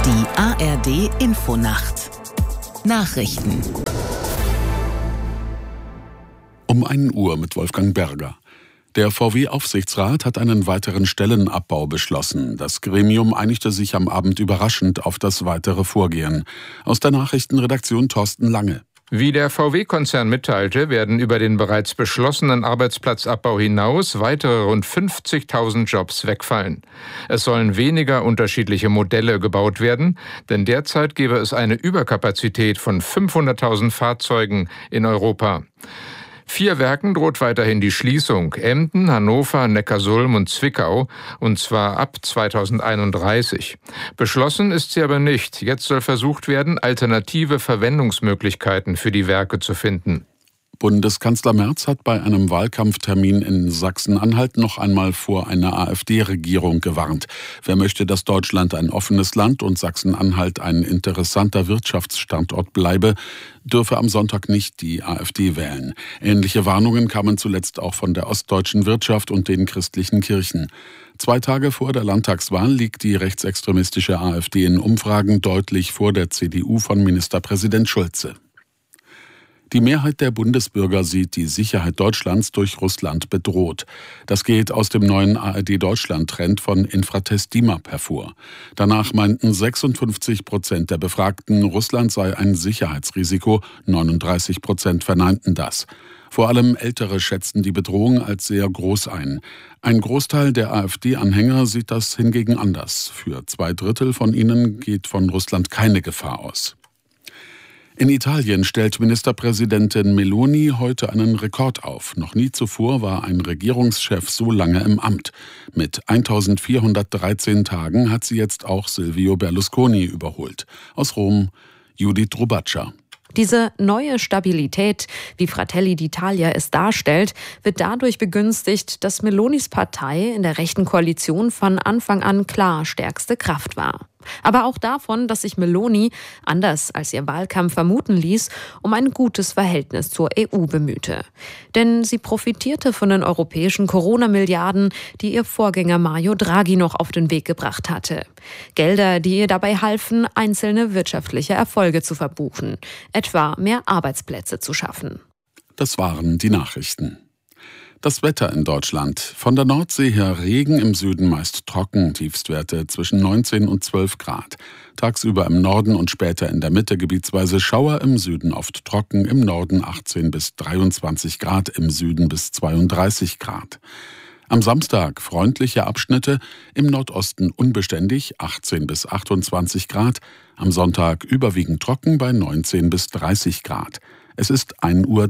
Die ARD Infonacht Nachrichten Um 1 Uhr mit Wolfgang Berger. Der VW-Aufsichtsrat hat einen weiteren Stellenabbau beschlossen. Das Gremium einigte sich am Abend überraschend auf das weitere Vorgehen. Aus der Nachrichtenredaktion Thorsten Lange. Wie der VW-Konzern mitteilte, werden über den bereits beschlossenen Arbeitsplatzabbau hinaus weitere rund 50.000 Jobs wegfallen. Es sollen weniger unterschiedliche Modelle gebaut werden, denn derzeit gäbe es eine Überkapazität von 500.000 Fahrzeugen in Europa. 4 Werken droht weiterhin die Schließung: Emden, Hannover, Neckarsulm und Zwickau, und zwar ab 2031. Beschlossen ist sie aber nicht. Jetzt soll versucht werden, alternative Verwendungsmöglichkeiten für die Werke zu finden. Bundeskanzler Merz hat bei einem Wahlkampftermin in Sachsen-Anhalt noch einmal vor einer AfD-Regierung gewarnt. Wer möchte, dass Deutschland ein offenes Land und Sachsen-Anhalt ein interessanter Wirtschaftsstandort bleibe, dürfe am Sonntag nicht die AfD wählen. Ähnliche Warnungen kamen zuletzt auch von der ostdeutschen Wirtschaft und den christlichen Kirchen. 2 Tage vor der Landtagswahl liegt die rechtsextremistische AfD in Umfragen deutlich vor der CDU von Ministerpräsident Schulze. Die Mehrheit der Bundesbürger sieht die Sicherheit Deutschlands durch Russland bedroht. Das geht aus dem neuen ARD-Deutschland-Trend von Infratest DIMAP hervor. Danach meinten 56% der Befragten, Russland sei ein Sicherheitsrisiko, 39% verneinten das. Vor allem Ältere schätzten die Bedrohung als sehr groß ein. Ein Großteil der AfD-Anhänger sieht das hingegen anders. Für 2/3 von ihnen geht von Russland keine Gefahr aus. In Italien stellt Ministerpräsidentin Meloni heute einen Rekord auf. Noch nie zuvor war ein Regierungschef so lange im Amt. Mit 1413 Tagen hat sie jetzt auch Silvio Berlusconi überholt. Aus Rom, Judith Robaccia. Diese neue Stabilität, wie Fratelli d'Italia es darstellt, wird dadurch begünstigt, dass Melonis Partei in der rechten Koalition von Anfang an klar stärkste Kraft war. Aber auch davon, dass sich Meloni, anders als ihr Wahlkampf vermuten ließ, um ein gutes Verhältnis zur EU bemühte. Denn sie profitierte von den europäischen Corona-Milliarden, die ihr Vorgänger Mario Draghi noch auf den Weg gebracht hatte. Gelder, die ihr dabei halfen, einzelne wirtschaftliche Erfolge zu verbuchen, etwa mehr Arbeitsplätze zu schaffen. Das waren die Nachrichten. Das Wetter in Deutschland. Von der Nordsee her Regen, im Süden meist trocken, Tiefstwerte zwischen 19 und 12 Grad. Tagsüber im Norden und später in der Mitte gebietsweise Schauer, im Süden oft trocken, im Norden 18 bis 23 Grad, im Süden bis 32 Grad. Am Samstag freundliche Abschnitte, im Nordosten unbeständig 18 bis 28 Grad, am Sonntag überwiegend trocken bei 19 bis 30 Grad. Es ist 1:03 Uhr.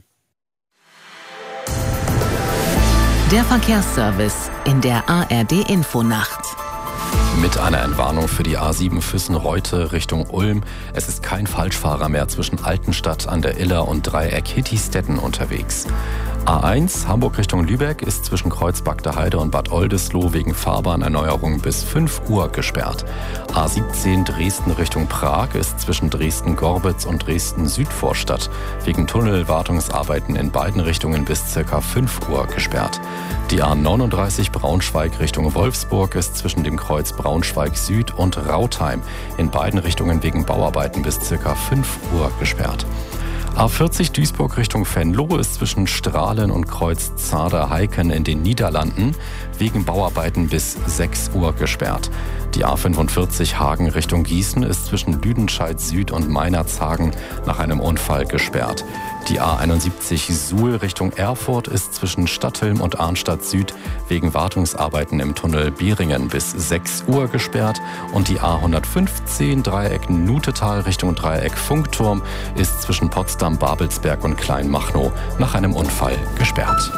Der Verkehrsservice in der ARD Infonacht. Mit einer Entwarnung für die A7 Füssen-Reute Richtung Ulm. Es ist kein Falschfahrer mehr zwischen Altenstadt an der Iller und Dreieck Hittistetten unterwegs. A1 Hamburg Richtung Lübeck ist zwischen Kreuzbagder Heide und Bad Oldesloe wegen Fahrbahnerneuerung bis 5 Uhr gesperrt. A17 Dresden Richtung Prag ist zwischen Dresden-Gorbitz und Dresden-Südvorstadt wegen Tunnelwartungsarbeiten in beiden Richtungen bis ca. 5 Uhr gesperrt. Die A39 Braunschweig Richtung Wolfsburg ist zwischen dem Kreuz Braunschweig Süd und Rautheim in beiden Richtungen wegen Bauarbeiten bis ca. 5 Uhr gesperrt. A40 Duisburg Richtung Venlo ist zwischen Strahlen und Kreuz Zader-Heiken in den Niederlanden wegen Bauarbeiten bis 6 Uhr gesperrt. Die A45 Hagen Richtung Gießen ist zwischen Lüdenscheid Süd und Meinerzhagen nach einem Unfall gesperrt. Die A71 Suhl Richtung Erfurt ist zwischen Stadthilm und Arnstadt Süd wegen Wartungsarbeiten im Tunnel Bieringen bis 6 Uhr gesperrt. Und die A115 Dreieck Nutetal Richtung Dreieck Funkturm ist zwischen Potsdam, Babelsberg und Kleinmachnow nach einem Unfall gesperrt.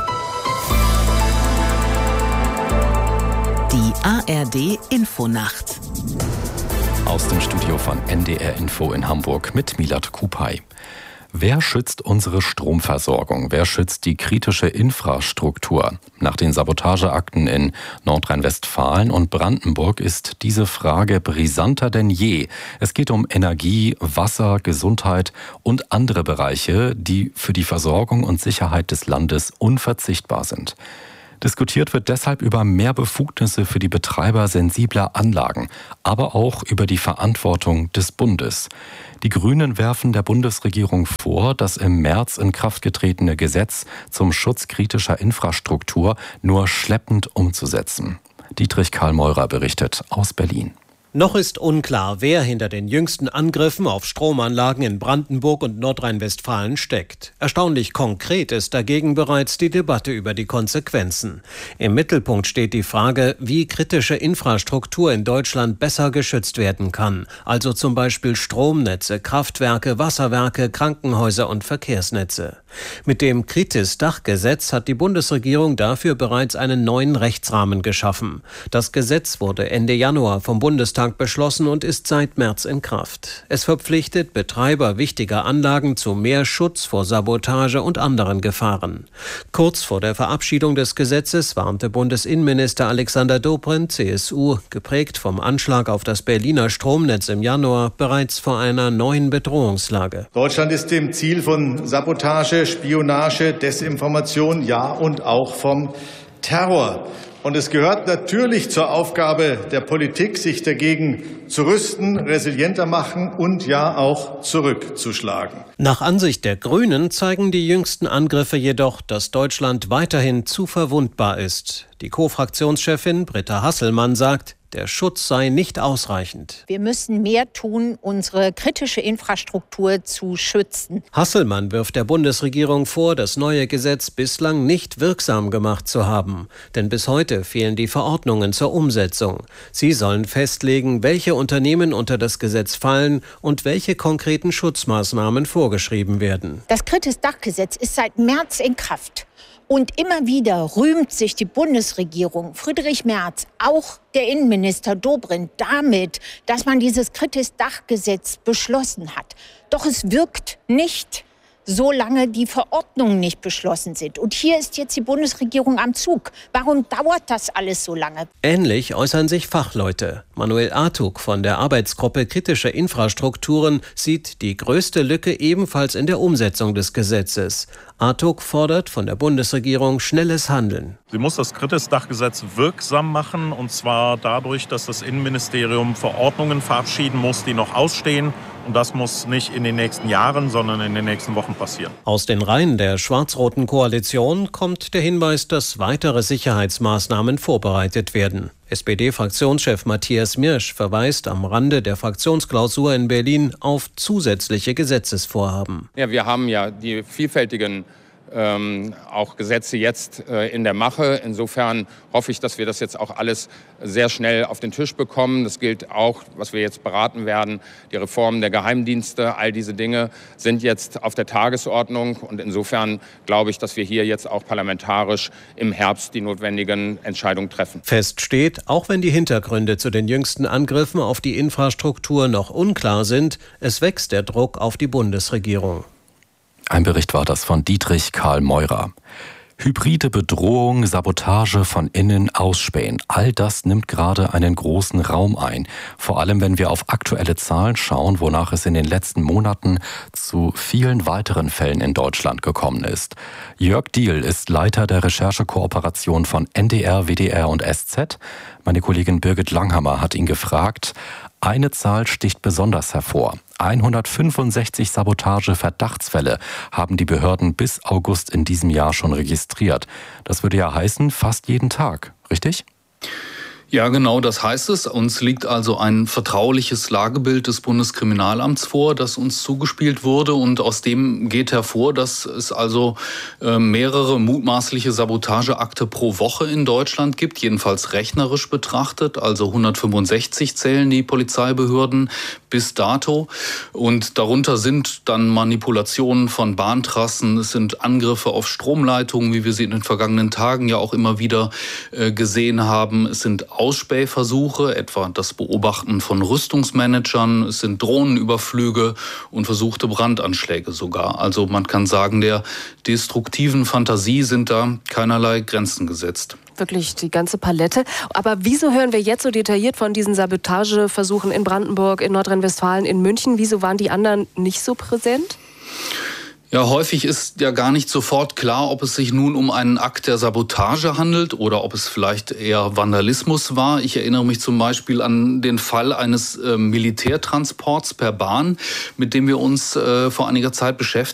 Die ARD Infonacht. Aus dem Studio von NDR Info in Hamburg mit Milad Kupay. Wer schützt unsere Stromversorgung? Wer schützt die kritische Infrastruktur? Nach den Sabotageakten in Nordrhein-Westfalen und Brandenburg ist diese Frage brisanter denn je. Es geht um Energie, Wasser, Gesundheit und andere Bereiche, die für die Versorgung und Sicherheit des Landes unverzichtbar sind. Diskutiert wird deshalb über mehr Befugnisse für die Betreiber sensibler Anlagen, aber auch über die Verantwortung des Bundes. Die Grünen werfen der Bundesregierung vor, das im März in Kraft getretene Gesetz zum Schutz kritischer Infrastruktur nur schleppend umzusetzen. Dietrich Karl Meurer berichtet aus Berlin. Noch ist unklar, wer hinter den jüngsten Angriffen auf Stromanlagen in Brandenburg und Nordrhein-Westfalen steckt. Erstaunlich konkret ist dagegen bereits die Debatte über die Konsequenzen. Im Mittelpunkt steht die Frage, wie kritische Infrastruktur in Deutschland besser geschützt werden kann. Also zum Beispiel Stromnetze, Kraftwerke, Wasserwerke, Krankenhäuser und Verkehrsnetze. Mit dem Kritis-Dachgesetz hat die Bundesregierung dafür bereits einen neuen Rechtsrahmen geschaffen. Das Gesetz wurde Ende Januar vom Bundestag beschlossen und ist seit März in Kraft. Es verpflichtet Betreiber wichtiger Anlagen zu mehr Schutz vor Sabotage und anderen Gefahren. Kurz vor der Verabschiedung des Gesetzes warnte Bundesinnenminister Alexander Dobrindt, CSU, geprägt vom Anschlag auf das Berliner Stromnetz im Januar, bereits vor einer neuen Bedrohungslage. Deutschland ist dem Ziel von Sabotage, Spionage, Desinformation, ja und auch vom Terror. Und es gehört natürlich zur Aufgabe der Politik, sich dagegen zu rüsten, resilienter machen und ja auch zurückzuschlagen. Nach Ansicht der Grünen zeigen die jüngsten Angriffe jedoch, dass Deutschland weiterhin zu verwundbar ist. Die Co-Fraktionschefin Britta Hasselmann sagt, der Schutz sei nicht ausreichend. Wir müssen mehr tun, unsere kritische Infrastruktur zu schützen. Hasselmann wirft der Bundesregierung vor, das neue Gesetz bislang nicht wirksam gemacht zu haben. Denn bis heute fehlen die Verordnungen zur Umsetzung. Sie sollen festlegen, welche Unternehmen unter das Gesetz fallen und welche konkreten Schutzmaßnahmen vorgeschrieben werden. Das Kritis-Dachgesetz ist seit März in Kraft. Und immer wieder rühmt sich die Bundesregierung, Friedrich Merz, auch der Innenminister Dobrindt, damit, dass man dieses Kritis-Dachgesetz beschlossen hat. Doch es wirkt nicht, solange die Verordnungen nicht beschlossen sind. Und hier ist jetzt die Bundesregierung am Zug. Warum dauert das alles so lange? Ähnlich äußern sich Fachleute. Manuel Artug von der Arbeitsgruppe Kritische Infrastrukturen sieht die größte Lücke ebenfalls in der Umsetzung des Gesetzes. Artug fordert von der Bundesregierung schnelles Handeln. Sie muss das Kritis-Dachgesetz wirksam machen, und zwar dadurch, dass das Innenministerium Verordnungen verabschieden muss, die noch ausstehen. Und das muss nicht in den nächsten Jahren, sondern in den nächsten Wochen passieren. Aus den Reihen der schwarz-roten Koalition kommt der Hinweis, dass weitere Sicherheitsmaßnahmen vorbereitet werden. SPD-Fraktionschef Matthias Mirsch verweist am Rande der Fraktionsklausur in Berlin auf zusätzliche Gesetzesvorhaben. Ja, wir haben ja die vielfältigen auch Gesetze jetzt in der Mache. Insofern hoffe ich, dass wir das jetzt auch alles sehr schnell auf den Tisch bekommen. Das gilt auch, was wir jetzt beraten werden, die Reform der Geheimdienste. All diese Dinge sind jetzt auf der Tagesordnung. Und insofern glaube ich, dass wir hier jetzt auch parlamentarisch im Herbst die notwendigen Entscheidungen treffen. Fest steht, auch wenn die Hintergründe zu den jüngsten Angriffen auf die Infrastruktur noch unklar sind, es wächst der Druck auf die Bundesregierung. Ein Bericht war das von Dietrich Karl Meurer. Hybride Bedrohung, Sabotage von innen, Ausspähen, all das nimmt gerade einen großen Raum ein. Vor allem, wenn wir auf aktuelle Zahlen schauen, wonach es in den letzten Monaten zu vielen weiteren Fällen in Deutschland gekommen ist. Jörg Diehl ist Leiter der Recherchekooperation von NDR, WDR und SZ. Meine Kollegin Birgit Langhammer hat ihn gefragt. Eine Zahl sticht besonders hervor. 165 Sabotage-Verdachtsfälle haben die Behörden bis August in diesem Jahr schon registriert. Das würde ja heißen, fast jeden Tag, richtig? Ja, genau, das heißt es. Uns liegt also ein vertrauliches Lagebild des Bundeskriminalamts vor, das uns zugespielt wurde. Und aus dem geht hervor, dass es also mehrere mutmaßliche Sabotageakte pro Woche in Deutschland gibt, jedenfalls rechnerisch betrachtet. Also 165 zählen die Polizeibehörden bis dato. Und darunter sind dann Manipulationen von Bahntrassen, es sind Angriffe auf Stromleitungen, wie wir sie in den vergangenen Tagen ja auch immer wieder gesehen haben. Es sind Ausspähversuche, etwa das Beobachten von Rüstungsmanagern, es sind Drohnenüberflüge und versuchte Brandanschläge sogar. Also man kann sagen, der destruktiven Fantasie sind da keinerlei Grenzen gesetzt. Wirklich die ganze Palette. Aber wieso hören wir jetzt so detailliert von diesen Sabotageversuchen in Brandenburg, in Nordrhein-Westfalen, in München? Wieso waren die anderen nicht so präsent? Ja, häufig ist ja gar nicht sofort klar, ob es sich nun um einen Akt der Sabotage handelt oder ob es vielleicht eher Vandalismus war. Ich erinnere mich zum Beispiel an den Fall eines Militärtransports per Bahn, mit dem wir uns vor einiger Zeit beschäftigt